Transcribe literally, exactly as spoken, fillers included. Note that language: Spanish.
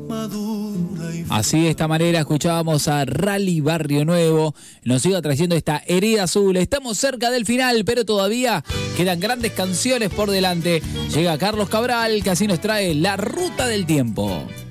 Así, de esta manera, escuchábamos a Rally Barrio Nuevo. Nos sigue trayendo esta herida azul. Estamos cerca del final, pero todavía quedan grandes canciones por delante. Llega Carlos Cabral, que así nos trae La Ruta del Tiempo.